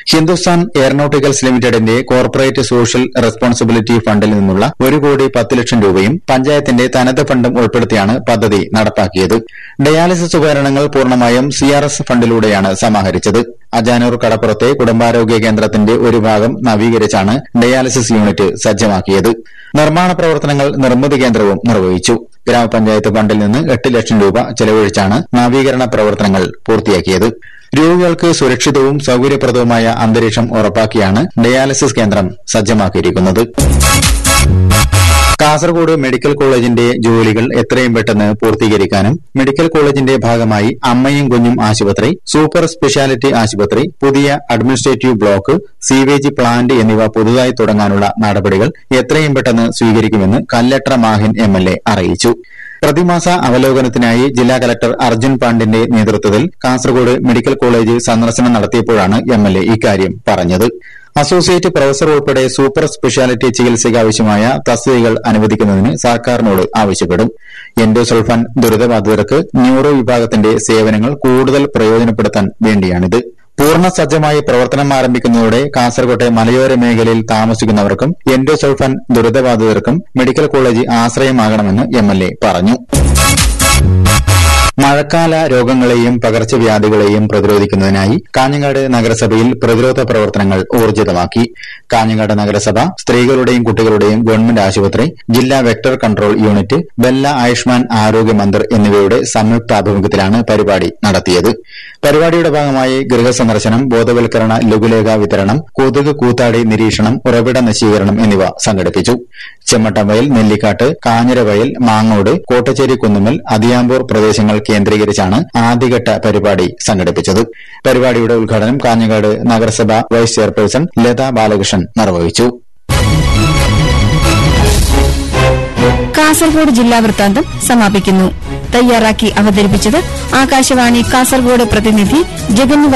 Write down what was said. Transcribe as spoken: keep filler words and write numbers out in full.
Hindustan aeronauticals ലിമിറ്റഡിന്റെ corporate social responsibility ഫണ്ടിൽ നിന്നുള്ള ഒരു കോടി പത്ത് ലക്ഷം രൂപയും പഞ്ചായത്തിന്റെ തനത് ഫണ്ടും ഉൾപ്പെടുത്തിയാണ് പദ്ധതി നടപ്പാക്കിയത്. ഡയാലിസിസ് ഉപകരണങ്ങൾ പൂർണ്ണമായും സിആർഎസ് ഫണ്ടിലൂടെയാണ് സമാഹരിച്ചത്. അജാനൂർ കടപ്പുറത്തെ കുടുംബാരോഗ്യ കേന്ദ്രത്തിന്റെ ഒരു ഭാഗം നവീകരിച്ചാണ് ഡയാലിസിസ് യൂണിറ്റ് സജ്ജമാക്കിയത്. നിർമ്മാണ പ്രവർത്തനങ്ങൾ നിർമ്മിതി കേന്ദ്രവും നിർവഹിച്ചു. ഗ്രാമപഞ്ചായത്ത് ഫണ്ടിൽ നിന്ന് എട്ട് ലക്ഷം രൂപ ചെലവഴിച്ചാണ് നവീകരണ പ്രവർത്തനങ്ങൾ പൂർത്തിയാക്കിയത്. രോഗികൾക്ക് സുരക്ഷിതവും സൌകര്യപ്രദവുമായ അന്തരീക്ഷം ഉറപ്പാക്കിയാണ് ഡയാലിസിസ് കേന്ദ്രം സജ്ജമാക്കിയിരിക്കുന്നത്. കാസർകോട് മെഡിക്കൽ കോളേജിന്റെ ജോലികൾ എത്രയും പെട്ടെന്ന് പൂർത്തീകരിക്കാനും മെഡിക്കൽ കോളേജിന്റെ ഭാഗമായി അമ്മയും കുഞ്ഞും ആശുപത്രി, സൂപ്പർ സ്പെഷ്യാലിറ്റി ആശുപത്രി, പുതിയ അഡ്മിനിസ്ട്രേറ്റീവ് ബ്ലോക്ക്, സീവേജ് പ്ലാന്റ് എന്നിവ പുതുതായി തുടങ്ങാനുള്ള നടപടികൾ എത്രയും പെട്ടെന്ന് സ്വീകരിക്കുമെന്ന് കല്ലട്ര മാഹിൻ എംഎൽഎ അറിയിച്ചു. പ്രതിമാസ അവലോകനത്തിനായി ജില്ലാ കലക്ടർ അർജുൻ പാണ്ഡിന്റെ നേതൃത്വത്തിൽ കാസർകോട് മെഡിക്കൽ കോളേജ് സന്ദർശനം നടത്തിയപ്പോഴാണ് എംഎൽഎ ഇക്കാര്യം പറഞ്ഞത്. അസോസിയേറ്റ് പ്രൊഫസർ ഉൾപ്പെടെ സൂപ്പർ സ്പെഷ്യാലിറ്റി ചികിത്സയ്ക്കാവശ്യമായ തസ്തികകൾ അനുവദിക്കുന്നതിന് സർക്കാരിനോട് ആവശ്യപ്പെടും. എൻഡോസൾഫാൻ ദുരിതബാധിതർക്ക് ന്യൂറോ വിഭാഗത്തിന്റെ സേവനങ്ങൾ കൂടുതൽ പ്രയോജനപ്പെടുത്താൻ വേണ്ടിയാണിത്. പൂർണ്ണ സജ്ജമായി പ്രവർത്തനം ആരംഭിക്കുന്നതോടെ കാസർകോട്ടെ മലയോര മേഖലയിൽ താമസിക്കുന്നവർക്കും എൻഡോസൾഫാൻ ദുരിതബാധിതർക്കും മെഡിക്കൽ കോളേജ് ആശ്രയമാകണമെന്ന് എംഎൽഎ പറഞ്ഞു. മഴക്കാല രോഗങ്ങളെയും പകർച്ചവ്യാധികളെയും പ്രതിരോധിക്കുന്നതിനായി കാഞ്ഞങ്ങാട് നഗരസഭയിൽ പ്രതിരോധ പ്രവർത്തനങ്ങൾ ഊർജിതമാക്കി. കാഞ്ഞങ്ങാട് നഗരസഭ സ്ത്രീകളുടെയും കുട്ടികളുടെയും ഗവൺമെന്റ് ആശുപത്രി, ജില്ലാ vector control unit, Bella Ayushman ആരോഗ്യ മന്ദിർ എന്നിവയുടെ സംയുക്താഭിമുഖ്യത്തിലാണ് പരിപാടി നടത്തിയത്. പരിപാടിയുടെ ഭാഗമായി ഗൃഹസന്ദർശനം, ബോധവൽക്കരണ ലഘുലേഖ വിതരണം, കൊതുക് കൂത്താടി നിരീക്ഷണം, ഉറവിട നശീകരണം എന്നിവ സംഘടിപ്പിച്ചു. ചെമ്മട്ടംവയൽ, നെല്ലിക്കാട്ട്, കാഞ്ഞിരവയൽ, മാങ്ങോട്, കോട്ടച്ചേരി കുന്നുമ്മൽ, അതിയാമ്പൂർ പ്രദേശങ്ങൾ കേന്ദ്രീകരിച്ചാണ് ആദ്യഘട്ട പരിപാടി സംഘടിപ്പിച്ചത്. പരിപാടിയുടെ ഉദ്ഘാടനം കാഞ്ഞങ്ങാട് നഗരസഭ വൈസ് ചെയർപേഴ്സൺ ലതാ ബാലകൃഷ്ണൻ നിർവഹിച്ചു. കാസർഗോഡ് ജില്ലാ വൃത്താന്തം സമാപിക്കുന്നു. തയ്യാറാക്കി അവതരിപ്പിച്ചത് ആകാശവാണി കാസർഗോഡ് പ്രതിനിധി ജഗന്യ